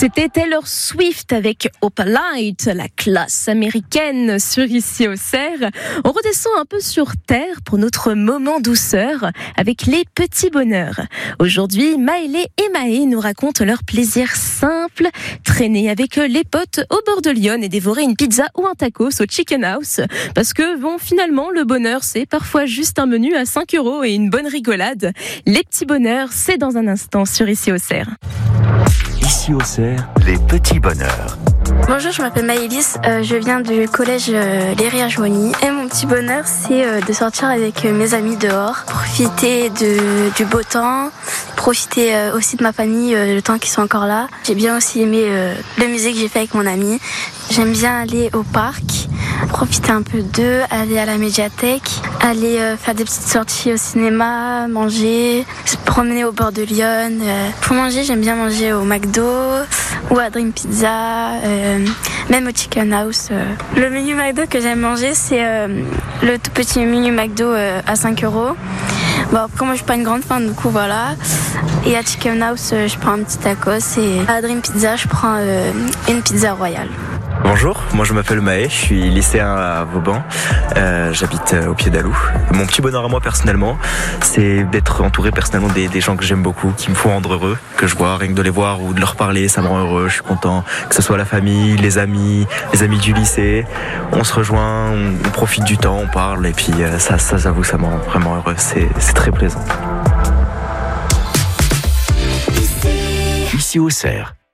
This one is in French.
C'était Taylor Swift avec Opalite, la classe américaine sur Ici Auxerre. On redescend un peu sur terre pour notre moment douceur avec les petits bonheurs. Aujourd'hui, Maëlé et Maë nous racontent leur plaisir simple, traîner avec les potes au bord de Lyon et dévorer une pizza ou un tacos au Chicken House. Parce que finalement, le bonheur, c'est parfois juste un menu à 5 € et une bonne rigolade. Les petits bonheurs, c'est dans un instant sur Ici Auxerre. Ici Auxerre, les petits bonheurs. Bonjour, je m'appelle Maëlys, je viens du collège Léry à Joigny. Et mon petit bonheur, c'est de sortir avec mes amis dehors, profiter du beau temps, profiter aussi de ma famille, le temps qu'ils sont encore là. J'ai bien aussi aimé la musique que j'ai fait avec mon ami. J'aime bien aller au parc, profiter un peu d'eux, aller à la médiathèque, aller faire des petites sorties au cinéma, manger, se promener au bord de Lyon. Pour manger, j'aime bien manger au McDo ou à Dream Pizza, même au Chicken House. Le menu McDo que j'aime manger, c'est le tout petit menu McDo à 5 €. Bon, après, moi, je suis pas une grande fan, du coup, voilà. Et à Chicken House, je prends un petit tacos. Et à Dream Pizza, je prends une pizza royale. Bonjour, moi je m'appelle Maë, je suis lycéen à Vauban, j'habite au Pied d'Alou. Mon petit bonheur à moi personnellement, c'est d'être entouré personnellement des gens que j'aime beaucoup, qui me font rendre heureux, que je vois, rien que de les voir ou de leur parler, ça me rend heureux, je suis content, que ce soit la famille, les amis du lycée, on se rejoint, on profite du temps, on parle et puis ça j'avoue, ça me rend vraiment heureux, c'est très plaisant. Ici Auxerre.